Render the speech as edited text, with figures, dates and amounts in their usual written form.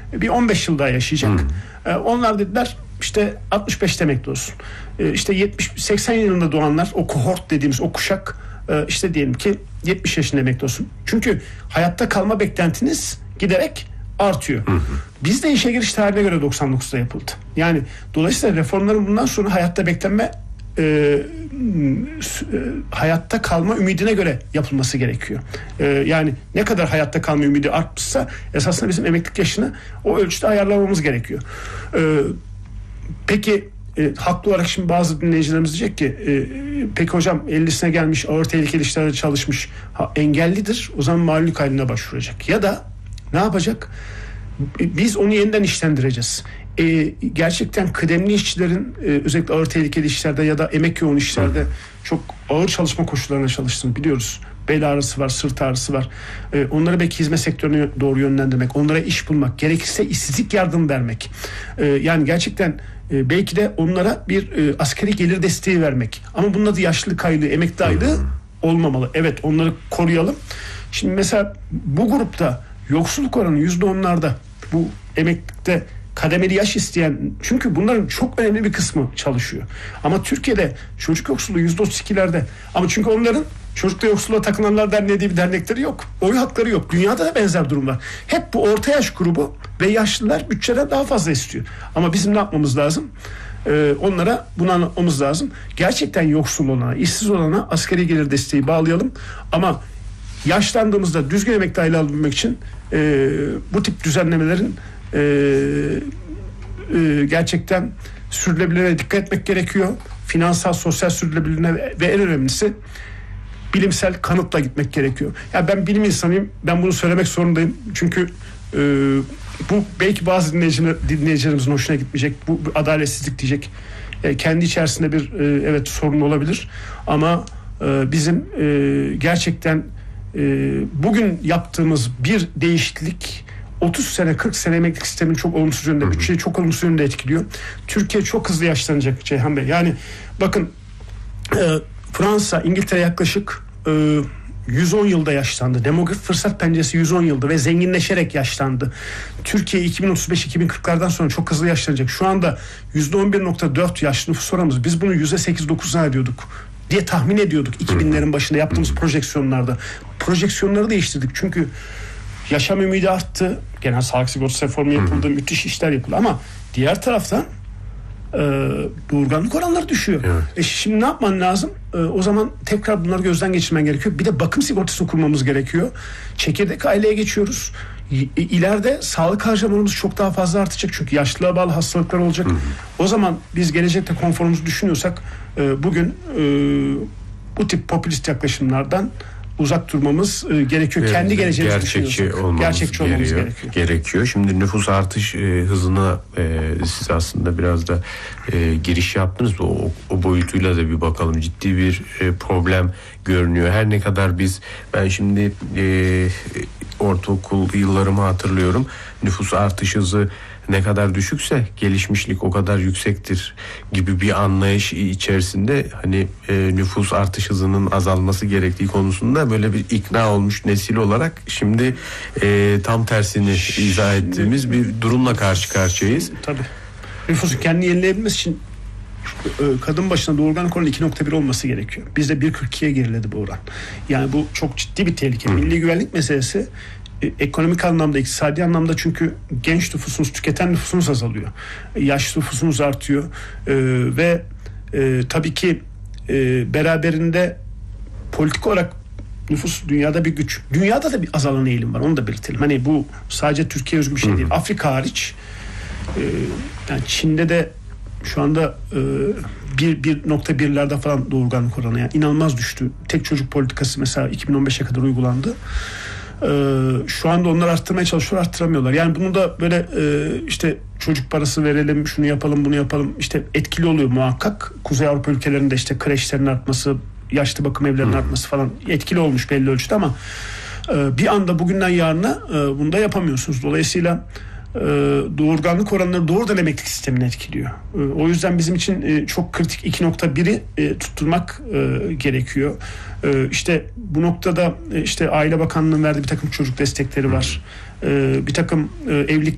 bir 15 yıl daha yaşayacak. Onlar dediler işte 65'te emekli olsun. İşte 70-80 yılında doğanlar, o kohort dediğimiz o kuşak, işte diyelim ki 70 yaşında emekli olsun. Çünkü hayatta kalma beklentiniz giderek artıyor. Biz de işe giriş tarihine göre 99'da yapıldı. Yani dolayısıyla reformların bundan sonra hayatta beklenme hayatta kalma ümidine göre yapılması gerekiyor. Yani ne kadar hayatta kalma ümidi artmışsa esasında bizim emeklilik yaşını o ölçüde ayarlamamız gerekiyor. Peki haklı olarak şimdi bazı dinleyicilerimiz diyecek ki peki hocam 50'sine gelmiş, ağır tehlikeli işlerde çalışmış, engellidir, o zaman mağlullük haline başvuracak. Ya da ne yapacak? Biz onu yeniden işlendireceğiz. Gerçekten kıdemli işçilerin özellikle ağır tehlikeli işlerde ya da emek yoğun işlerde çok ağır çalışma koşullarına çalıştığını biliyoruz. Bel ağrısı var, sırt ağrısı var. Onları belki hizmet sektörüne doğru yönlendirmek, onlara iş bulmak, gerekirse işsizlik yardım vermek. Yani gerçekten belki de onlara bir asgari gelir desteği vermek. Ama bunun adı yaşlılık aylığı, emekli aylığı olmamalı. Evet, onları koruyalım. Şimdi mesela bu grupta yoksulluk oranı %10'larda, bu emeklilikte kademeli yaş isteyen, çünkü bunların çok önemli bir kısmı çalışıyor. Ama Türkiye'de çocuk yoksulluğu %32'lerde. Ama çünkü onların Çocukla Yoksulluğa Takılanlar Derneği diye bir dernekleri yok. Oy hakları yok. Dünyada da benzer durumlar. Hep bu orta yaş grubu ve yaşlılar bütçeden daha fazla istiyor. Ama bizim ne yapmamız lazım? Onlara bunu anlatmamız lazım. Gerçekten yoksul olana, işsiz olana asgari gelir desteği bağlayalım. Ama yaşlandığımızda düzgün emekli aylığı alabilmek için bu tip düzenlemelerin gerçekten sürdürülebilirliğine dikkat etmek gerekiyor. Finansal, sosyal sürdürülebilirliğine ve en önemlisi bilimsel kanıtla gitmek gerekiyor. Ya ben bilim insanıyım. Ben bunu söylemek zorundayım. Çünkü bu belki bazı dinleyicilerimizin hoşuna gitmeyecek. Bu adaletsizlik diyecek. Kendi içerisinde bir evet sorun olabilir. Ama bizim gerçekten bugün yaptığımız bir değişiklik 30 sene 40 sene emeklilik sisteminin çok olumsuz yönde, bütçeyi çok olumsuz yönde etkiliyor. Türkiye çok hızlı yaşlanacak Ceyhan Bey. Yani bakın Fransa, İngiltere yaklaşık 110 yılda yaşlandı. Demografik fırsat penceresi 110 yılda ve zenginleşerek yaşlandı. Türkiye 2035-2040'lardan sonra çok hızlı yaşlanacak. Şu anda %11.4 yaşlı nüfus oranımız. Biz bunu %8-9 zannediyorduk diye tahmin ediyorduk 2000'lerin başında yaptığımız projeksiyonlarda. Projeksiyonları değiştirdik. Çünkü yaşam ümidi arttı. Genel sağlık sigortası reformu yapıldı. Müthiş işler yapıldı. Ama diğer taraftan doğurganlık oranları düşüyor. Evet. Şimdi ne yapman lazım? O zaman tekrar bunları gözden geçirmen gerekiyor. Bir de bakım sigortasını kurmamız gerekiyor. Çekirdek aileye geçiyoruz. İleride sağlık harcamalarımız çok daha fazla artacak. Çünkü yaşlılığa bağlı hastalıklar olacak. O zaman biz gelecekte konforumuzu düşünüyorsak bugün bu tip popülist yaklaşımlardan uzak durmamız gerekiyor. Evet, kendi geleceğimizi gerçekçi olmamız gerekiyor. Şimdi nüfus artış hızına siz aslında biraz da giriş yaptınız. O boyutuyla da bir bakalım. Ciddi bir problem görünüyor. Her ne kadar ben şimdi ortaokul yıllarımı hatırlıyorum. Nüfus artış hızı ne kadar düşükse gelişmişlik o kadar yüksektir gibi bir anlayış içerisinde hani nüfus artış hızının azalması gerektiği konusunda böyle bir ikna olmuş nesil olarak şimdi tam tersini izah ettiğimiz bir durumla karşı karşıyayız. Tabii. Nüfusun kendini yenileyebilmesi için kadın başına doğurganlık oranı 2.1 olması gerekiyor. Bizde 1.42'ye geriledi bu oran. Yani bu çok ciddi bir tehlike. Milli güvenlik meselesi ekonomik anlamda, iktisadi anlamda, çünkü genç nüfusumuz, tüketen nüfusumuz azalıyor. Yaşlı nüfusumuz artıyor. Ve tabii ki beraberinde politik olarak nüfus dünyada bir güç. Dünyada da bir azalan eğilim var. Onu da belirtelim. Hani bu sadece Türkiye özgü bir şey değil. Afrika hariç yani Çin'de de şu anda 1.1'lerde falan doğurganlık oranı, yani inanılmaz düştü. Tek çocuk politikası mesela 2015'e kadar uygulandı. Şu anda onlar arttırmaya çalışıyor, arttıramıyorlar. Yani bunu da böyle işte çocuk parası verelim, şunu yapalım, bunu yapalım, işte etkili oluyor muhakkak. Kuzey Avrupa ülkelerinde işte kreşlerin artması, yaşlı bakım evlerinin artması falan etkili olmuş belli ölçüde, ama bir anda bugünden yarına bunu da yapamıyorsunuz. Dolayısıyla doğurganlık oranları doğrudan emeklilik sistemini etkiliyor. O yüzden bizim için çok kritik 2.1'i tutturmak gerekiyor. İşte bu noktada işte Aile Bakanlığı'nın verdiği bir takım çocuk destekleri var. Bir takım evlilik